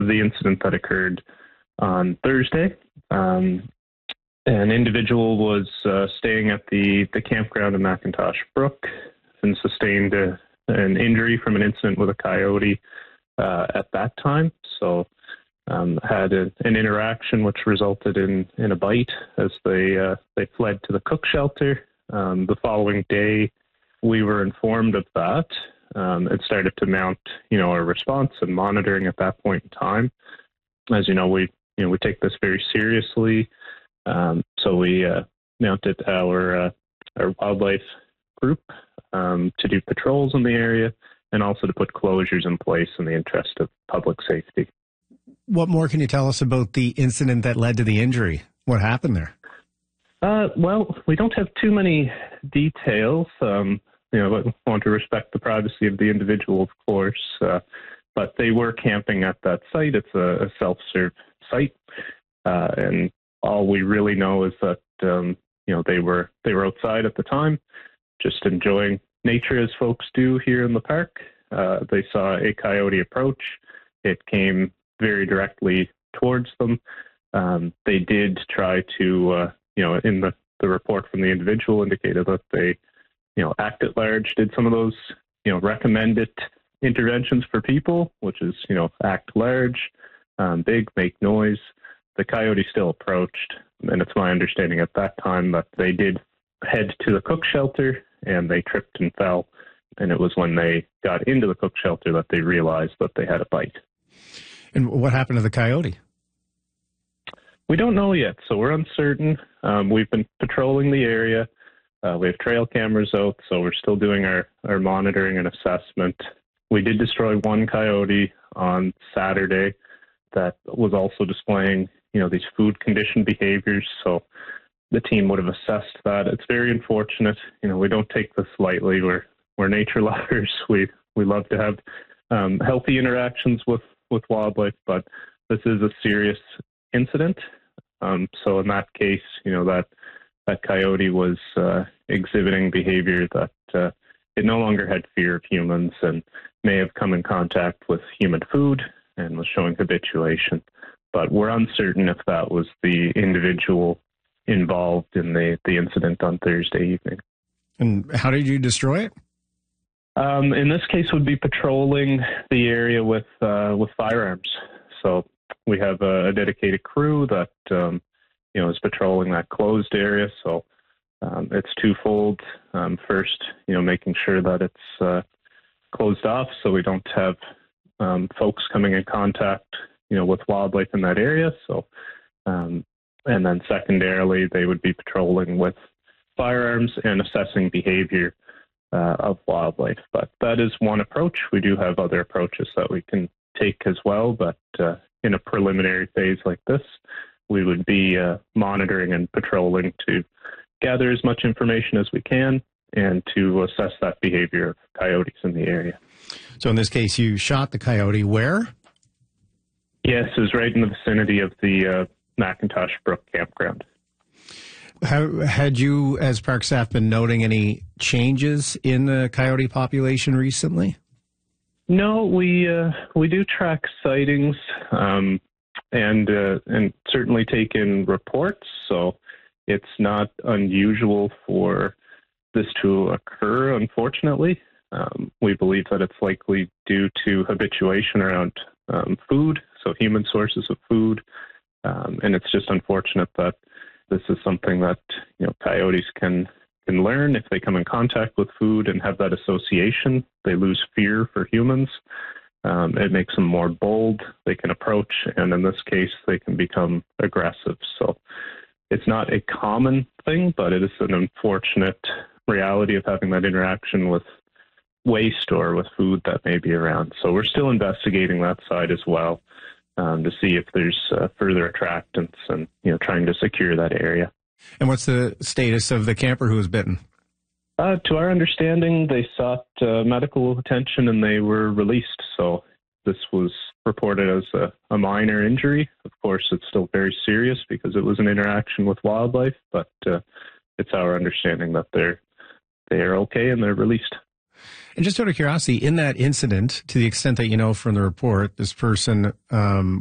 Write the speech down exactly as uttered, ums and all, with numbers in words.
the incident that occurred on Thursday. Um, an individual was uh, staying at the, the campground in McIntosh Brook and sustained a, an injury from an incident with a coyote uh, at that time. So um, had a, an interaction which resulted in, in a bite as they uh, they fled to the cook shelter. Um, the following day, we were informed of that. Um, it started to mount, you know, our response and monitoring at that point in time. As you know, we you know we take this very seriously. Um, so we uh, mounted our uh, our wildlife group um, to do patrols in the area and also to put closures in place in the interest of public safety. What more can you tell us about the incident that led to the injury? What happened there? Uh, well, we don't have too many details. Um, you know, I want to respect the privacy of the individual, of course. Uh, but they were camping at that site. It's a, a self-serve site, uh, and all we really know is that um, you know they were they were outside at the time, just enjoying nature as folks do here in the park. Uh, they saw a coyote approach. It came very directly towards them. Um, they did try to, uh, you know, in the, the report from the individual indicated that they, you know, act at large, did some of those, you know, recommended interventions for people, which is, you know, act large, um, big, make noise. The coyote still approached, and it's my understanding at that time that they did head to the cook shelter and they tripped and fell. And it was when they got into the cook shelter that they realized that they had a bite. And what happened to the coyote? We don't know yet, so we're uncertain. Um, we've been patrolling the area. Uh, we have trail cameras out, so we're still doing our, our monitoring and assessment. We did destroy one coyote on Saturday that was also displaying, you know, these food condition behaviors. So the team would have assessed that. It's very unfortunate. You know, we don't take this lightly. We're we're nature lovers. We we love to have um, healthy interactions with, with wildlife, but this is a serious incident. Um, so in that case, you know, that that coyote was uh, exhibiting behavior that uh, it no longer had fear of humans and may have come in contact with human food and was showing habituation. But we're uncertain if that was the individual involved in the, the incident on Thursday evening. And how did you destroy it? Um, in this case, would be patrolling the area with uh, with firearms. So we have a, a dedicated crew that um, you know is patrolling that closed area. So um, it's twofold. Um, first, you know, making sure that it's uh, closed off, so we don't have um, folks coming in contact, you know, with wildlife in that area. So, um, and then secondarily, they would be patrolling with firearms and assessing behavior uh, of wildlife. But that is one approach. We do have other approaches that we can take as well, but uh, in a preliminary phase like this, we would be uh, monitoring and patrolling to gather as much information as we can and to assess that behavior of coyotes in the area. So in this case, you shot the coyote where? Yes, it was right in the vicinity of the uh, McIntosh Brook campground. How, had you, as park staff, been noting any changes in the coyote population recently? No, we uh, we do track sightings um, and uh, and certainly take in reports. So it's not unusual for this to occur. Unfortunately, um, we believe that it's likely due to habituation around um, food, so human sources of food, um, and it's just unfortunate that this is something that, you know, coyotes can can learn if they come in contact with food and have that association. They lose fear for humans. Um, it makes them more bold. They can approach, and in this case, they can become aggressive. So it's not a common thing, but it is an unfortunate reality of having that interaction with waste or with food that may be around. So we're still investigating that side as well. Um, to see if there's uh, further attractants and, you know, trying to secure that area. And what's the status of the camper who was bitten? Uh, to our understanding, they sought uh, medical attention and they were released. So this was reported as a, a minor injury. Of course, it's still very serious because it was an interaction with wildlife, but uh, it's our understanding that they're they are okay and they're released. And just out of curiosity, in that incident, to the extent that you know from the report, this person um,